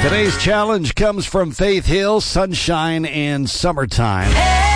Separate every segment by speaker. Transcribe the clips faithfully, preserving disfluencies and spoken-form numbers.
Speaker 1: Today's challenge comes from Faith Hill, Sunshine and Summertime.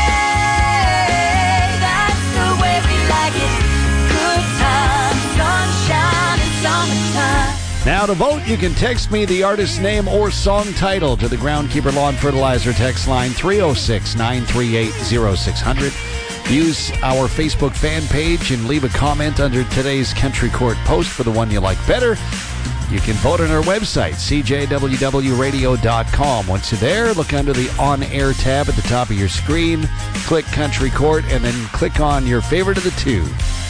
Speaker 2: Hey, that's the way we like it. Good time, sunshine and summertime.
Speaker 1: Now to vote, you can text me the artist's name or song title to the Groundkeeper Lawn Fertilizer text line three oh six, nine three eight, oh six hundred. Use our Facebook fan page and leave a comment under today's Country Court post for the one you like better. You can vote on our website, c j w w radio dot com. Once you're there, look under the On-Air tab at the top of your screen, click Country Court, and then click on your favorite of the two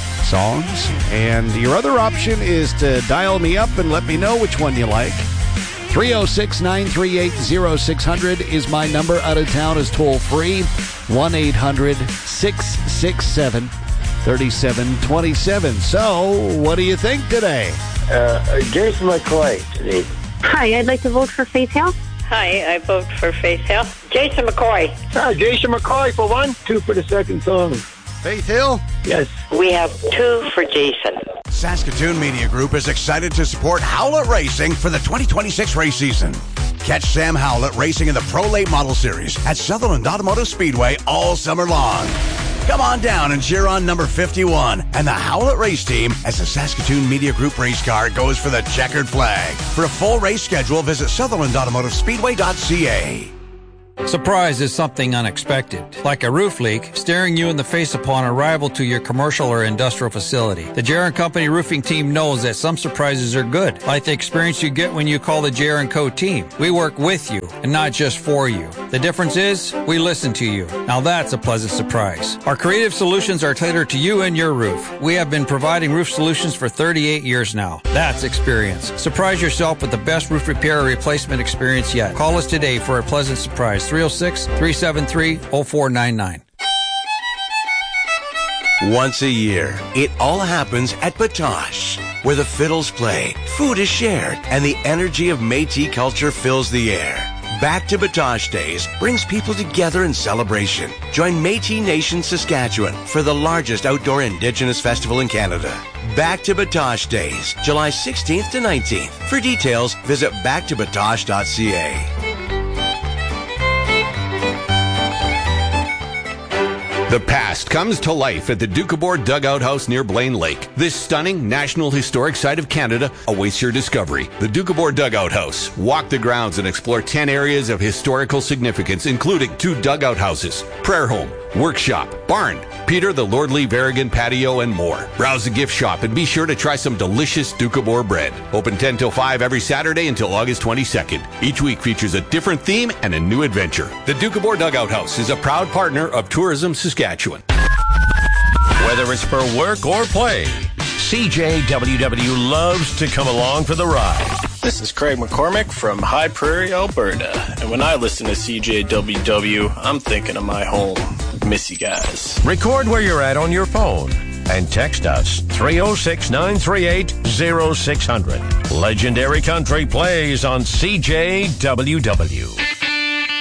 Speaker 1: songs. And your other option is to dial me up and let me know which one you like. three oh six, nine three eight, oh six hundred is my number. Out of town is toll free, one eight hundred, six six seven, three seven two seven. So, what do you think today?
Speaker 3: Uh, Jason McCoy today.
Speaker 4: Hi, I'd like to vote for Faith Hill.
Speaker 5: Hi, I vote for Faith Hill. Jason McCoy.
Speaker 3: Ah, Jason McCoy for one, two for the second song.
Speaker 1: Faith Hill?
Speaker 3: Yes.
Speaker 5: We have two for Jason.
Speaker 6: Saskatoon Media Group is excited to support Howlett Racing for the twenty twenty-six race season. Catch Sam Howlett racing in the Pro Late Model Series at Sutherland Automotive Speedway all summer long. Come on down and cheer on number fifty-one and the Howlett Race Team as the Saskatoon Media Group race car goes for the checkered flag. For a full race schedule, visit sutherland automotive speedway dot c a.
Speaker 7: Surprise is something unexpected, like a roof leak staring you in the face upon arrival to your commercial or industrial facility. The J R and Company roofing team knows that some surprises are good, like the experience you get when you call the J R and Co team. We work with you and not just for you. The difference is we listen to you. Now that's a pleasant surprise. Our creative solutions are tailored to you and your roof. We have been providing roof solutions for thirty-eight years now. That's experience. Surprise yourself with the best roof repair or replacement experience yet. Call us today for a pleasant surprise. three oh six, three seven three, oh four nine nine.
Speaker 6: Once a year, it all happens at Batoche, where the fiddles play, food is shared, and the energy of Métis culture fills the air. Back to Batoche Days brings people together in celebration. Join Métis Nation Saskatchewan for the largest outdoor Indigenous festival in Canada. Back to Batoche Days, July sixteenth to nineteenth. For details, visit back to batoche dot c a.
Speaker 8: The past comes to life at the Doukhobor Dugout House near Blaine Lake. This stunning National Historic Site of Canada awaits your discovery. The Doukhobor Dugout House. Walk the grounds and explore ten areas of historical significance, including two dugout houses, prayer home, workshop, barn, Peter the Lordly Varigan patio, and more. Browse the gift shop and be sure to try some delicious Doukhobor bread. Open ten till five every Saturday until August twenty-second. Each week features a different theme and a new adventure. The Doukhobor Dugout House is a proud partner of Tourism Saskatchewan.
Speaker 9: Whether it's for work or play, C J W W loves to come along for the ride.
Speaker 10: This is Craig McCormick from High Prairie, Alberta. And when I listen to C J W W, I'm thinking of my home. Miss you guys.
Speaker 9: Record where you're at on your phone and text us three oh six, nine three eight, oh six hundred. Legendary Country plays on C J W W.